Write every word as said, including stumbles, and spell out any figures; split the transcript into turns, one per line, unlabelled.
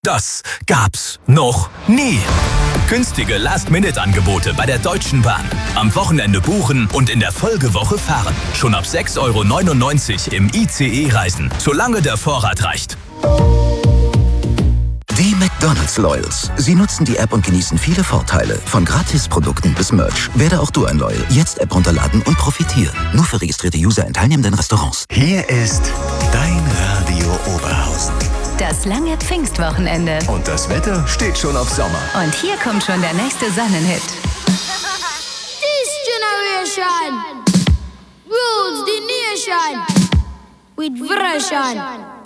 Das gab's noch nie. Günstige Last-Minute-Angebote bei der Deutschen Bahn. Am Wochenende buchen und in der Folgewoche fahren. Schon ab sechs Euro neunundneunzig im I C E reisen, solange der Vorrat reicht.
Die McDonald's Loyals. Sie nutzen die App und genießen viele Vorteile. Von Gratisprodukten bis Merch. Werde auch du ein Loyal. Jetzt App runterladen und profitieren. Nur für registrierte User in teilnehmenden Restaurants.
Hier ist dein Radio Oberhausen.
Das lange Pfingstwochenende.
Und das Wetter steht schon auf Sommer.
Und hier kommt schon der nächste Sonnenhit.
This generation rules the nation with version.